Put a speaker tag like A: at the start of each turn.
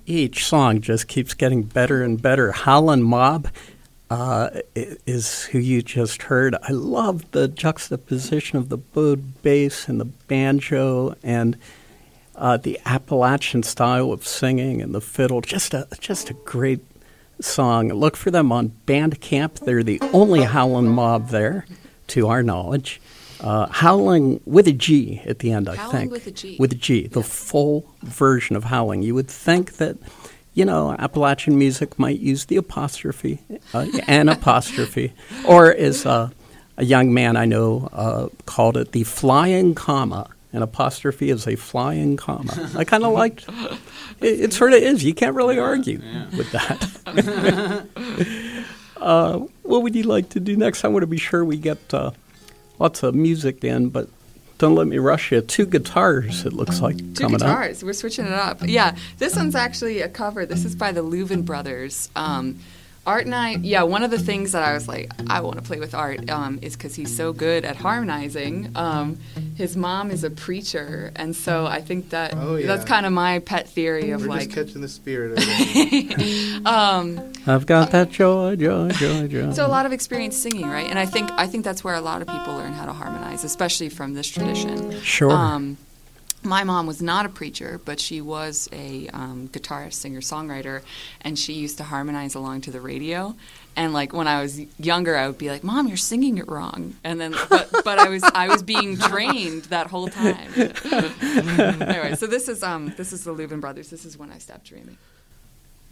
A: each song just keeps getting better and better. Howlin' Mob is who you just heard. I love the juxtaposition of the bowed bass and the banjo and the Appalachian style of singing and the fiddle. Just a great song. Look for them on Bandcamp. They're the only Howlin' Mob there, to our knowledge. Howling with a G at the end, I think.
B: Howling with a G.
A: With a G, the full version of howling. You would think that, Appalachian music might use the apostrophe, an apostrophe, or as a young man I know called it, the flying comma. An apostrophe is a flying comma. I kind of liked it. Sort of is. You can't really argue with that. What would you like to do next? I want to be sure we get lots of music in, but don't let me rush you. 2 guitars, it looks like, coming up.
B: 2 guitars. We're switching it up. Yeah, this one's actually a cover. This is by the Louvin Brothers. Art and I, one of the things that I was like, I want to play with Art is because he's so good at harmonizing. His mom is a preacher, and so I think that that's kind of my pet theory of
C: We're just catching the spirit of it.
A: I've got that joy.
B: So a lot of experience singing, right? And I think that's where a lot of people learn how to harmonize, especially from this tradition.
A: Sure.
B: My mom was not a preacher, but she was a guitarist, singer, songwriter, and she used to harmonize along to the radio. And like when I was younger, I would be like, "Mom, you're singing it wrong." And then, but I was being trained that whole time. Anyway, so this is the Louvin Brothers. This is When I Stopped Dreaming.